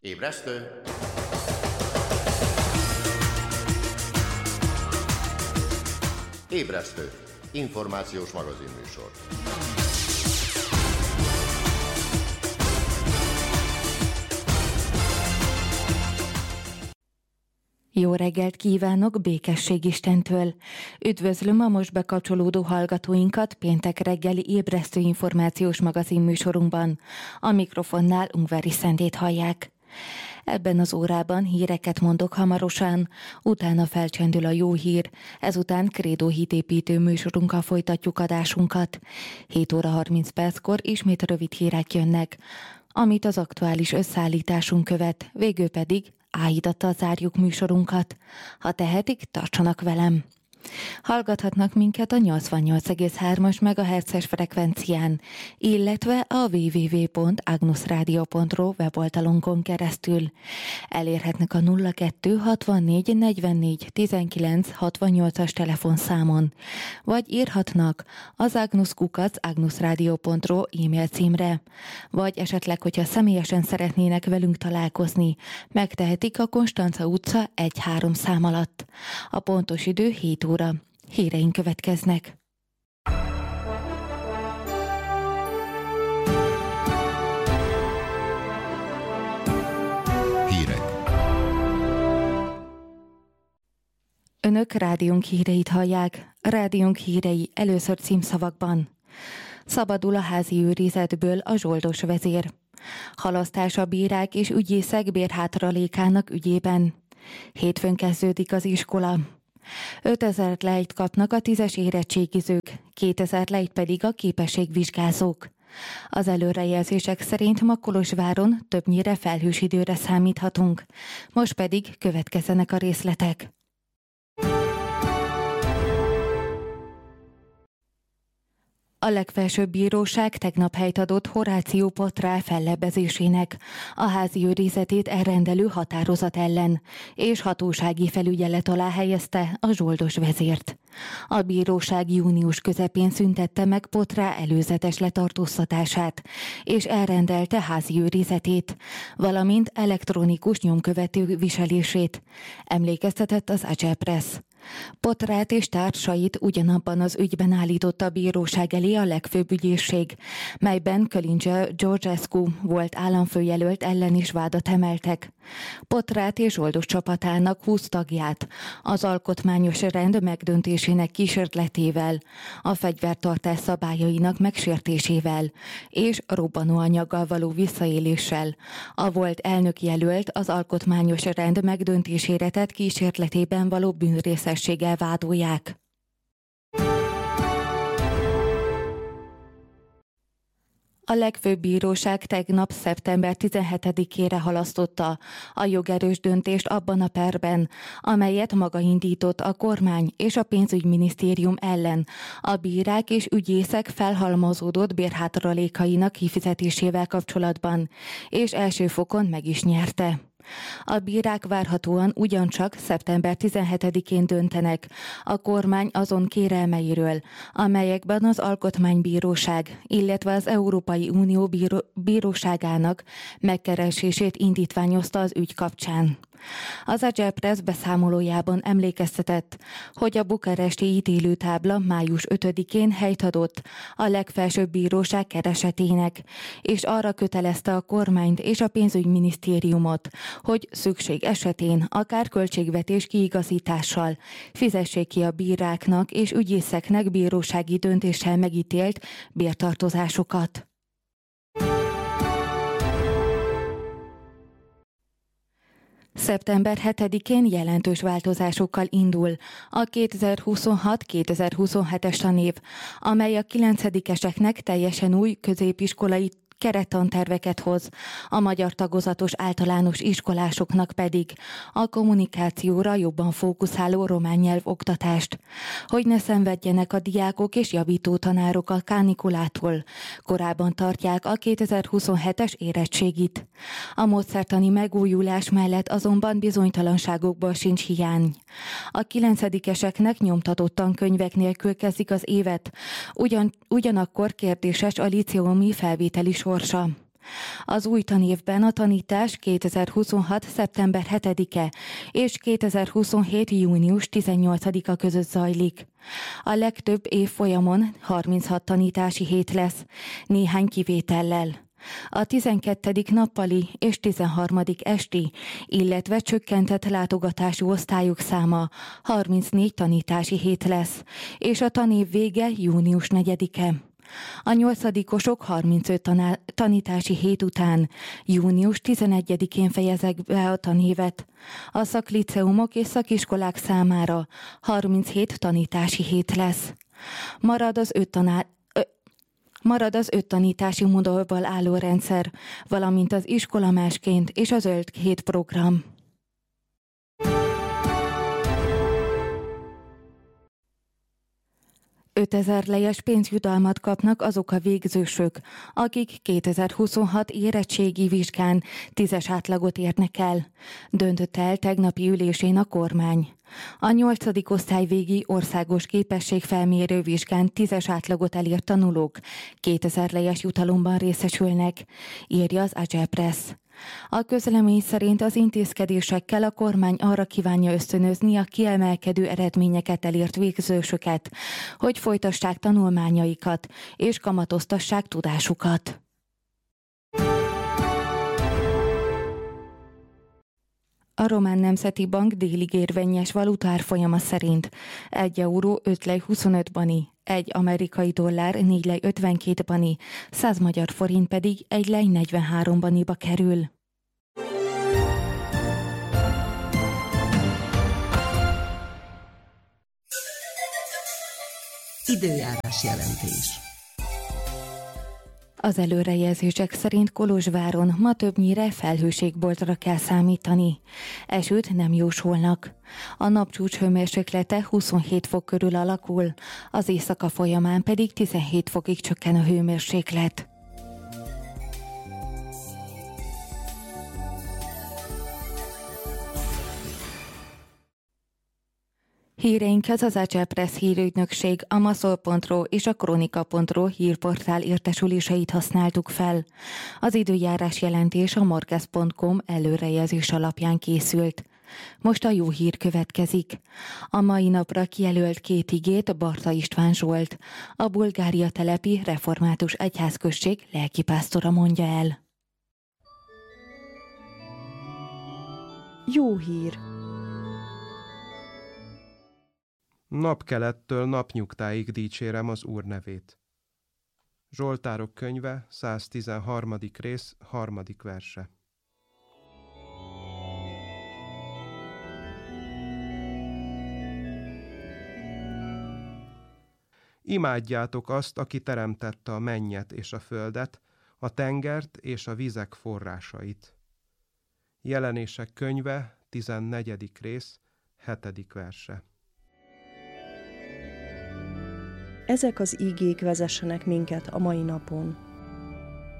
Ébresztő! Ébresztő! Információs magazinműsor. Jó reggelt kívánok Békesség Istentől! Üdvözlöm a most bekapcsolódó hallgatóinkat péntek reggeli ébresztő információs magazinműsorunkban. A mikrofonnál Ungvári Szendét hallják. Ebben az órában híreket mondok hamarosan, utána felcsendül a jó hír, ezután Krédó hitépítő műsorunkkal folytatjuk adásunkat. 7 óra 30 perckor ismét rövid hírek jönnek, amit az aktuális összeállításunk követ, végül pedig áhítattal zárjuk műsorunkat. Ha tehetik, tartsanak velem! Hallgathatnak minket a 88,3-as MHz-es frekvencián, illetve a www.agnusradio.ru weboldalunkon keresztül. Elérhetnek a 02 64 44 19 68-as telefonszámon, vagy írhatnak az agnus@agnusradio.ru e-mail címre, vagy esetleg, hogyha személyesen szeretnének velünk találkozni, megtehetik a Konstanca utca 1-3 szám alatt. A pontos idő 7 óra. Híreink következnek. Hírek. Önök rádiónk híreit hallják. Rádiónk hírei először címszavakban. Szabadul a házi őrizetből a zsoldos vezér. Halasztás a bírák és ügyészek bérhátralékának ügyében. Hétfőn kezdődik az iskola. 5000 lejt kapnak a 10-es érettségizők, 2000 lejt pedig a képességvizsgázók. Az előrejelzések szerint ma Kolozsváron többnyire felhős időre számíthatunk. Most pedig következzenek a részletek. A legfelsőbb bíróság tegnap helyt adott Horácio Potrá fellebbezésének, a házi őrizetét elrendelő határozat ellen, és hatósági felügyelet alá helyezte a zsoldos vezért. A bíróság június közepén szüntette meg Potrá előzetes letartóztatását, és elrendelte házi őrizetét, valamint elektronikus nyomkövető viselését, emlékeztetett az Agyelpress. Potrát és társait ugyanabban az ügyben állította a bíróság elé a legfőbb ügyészség, melyben Kölinger Georgescu volt államfőjelölt ellen is vádat emeltek. Potrát és zsoldos csapatának 20 tagját az alkotmányos rend megdöntésének kísérletével, a fegyvertartás szabályainak megsértésével és robbanóanyaggal való visszaéléssel a volt elnökjelölt az alkotmányos rend megdöntésére tett kísérletében való bűnrészességgel vádolják. A legfőbb bíróság tegnap szeptember 17-ére halasztotta a jogerős döntést abban a perben, amelyet maga indított a kormány és a pénzügyminisztérium ellen a bírák és ügyészek felhalmozódott bérhátralékainak kifizetésével kapcsolatban, és első fokon meg is nyerte. A bírák várhatóan ugyancsak szeptember 17-én döntenek a kormány azon kérelmeiről, amelyekben az Alkotmánybíróság, illetve az Európai Unió bíróságának megkeresését indítványozta az ügy kapcsán. Az Agyelpress beszámolójában emlékeztetett, hogy a bukaresti ítélőtábla május 5-én helyt adott a legfelsőbb bíróság keresetének, és arra kötelezte a kormányt és a pénzügyminisztériumot, hogy szükség esetén akár költségvetés kiigazítással fizessék ki a bíráknak és ügyészeknek bírósági döntéssel megítélt bértartozásokat. Szeptember 7-én jelentős változásokkal indul a 2026-2027-es tanév, amely a 9-eseknek teljesen új középiskolai kerettanterveket hoz, a magyar tagozatos általános iskolásoknak pedig a kommunikációra jobban fókuszáló román nyelv oktatást, hogy ne szenvedjenek a diákok és javító tanárok a kánikulától. Korábban tartják a 2027-es érettségit. A módszertani megújulás mellett azonban bizonytalanságokból sincs hiány. A 9-eseknek nyomtatott tankönyvek nélkül kezdik az évet, ugyanakkor kérdéses a líceumi felvételi sorsa. Az új tanévben a tanítás 2026. szeptember 7-e és 2027. június 18-a között zajlik. A legtöbb évfolyamon 36 tanítási hét lesz, néhány kivétellel. A 12. nappali és 13. esti, illetve csökkentett látogatású osztályok száma 34 tanítási hét lesz, és a tanév vége június 4-e. A 8-osok 35 tanítási hét után június 11-én fejezek be a tanévet. A szakliceumok és szakiskolák számára 37 tanítási hét lesz. Marad az 5 tanítási modulból álló rendszer, valamint az iskola másként és a zöld hét program. $5000 pénzjutalmat kapnak azok a végzősök, akik 2026 érettségi vizsgán 10-es átlagot érnek el, döntött el tegnapi ülésén a kormány. A 8. osztályvégi országos képességfelmérő vizsgán 10-es átlagot elért tanulók $2000 jutalomban részesülnek, írja az Agile Press. A közlemény szerint az intézkedésekkel a kormány arra kívánja ösztönözni a kiemelkedő eredményeket elért végzősöket, hogy folytassák tanulmányaikat és kamatoztassák tudásukat. A Román Nemzeti Bank délig érvényes valutárfolyama szerint 1 euró 5 lej 25 bani, 1 amerikai dollár 4 lej 52 bani, 100 magyar forint pedig 1 lej 43 baniba kerül. Időjárás jelentés. Az előrejelzések szerint Kolozsváron ma többnyire felhőségboltra kell számítani. Esőt nem jósolnak. A napcsúcs hőmérséklete 27 fok körül alakul, az éjszaka folyamán pedig 17 fokig csökken a hőmérséklet. Híreinket az Agile Press hírügynökség, a maszol.ro és a kronika.ro hírportál értesüléseit használtuk fel. Az időjárás jelentés a morges.com előrejelzés alapján készült. Most a jó hír következik. A mai napra kijelölt 2 igét Barta István Zsolt, a Bulgária telepi református egyházközség lelkipásztora mondja el. Jó hír! Napkelettől napnyugtáig dicsérem az Úr nevét. Zsoltárok könyve, 113. rész, 3. verse. Imádjátok azt, aki teremtette a mennyet és a földet, a tengert és a vizek forrásait. Jelenések könyve, 14. rész, 7. verse. Ezek az ígék vezessenek minket a mai napon.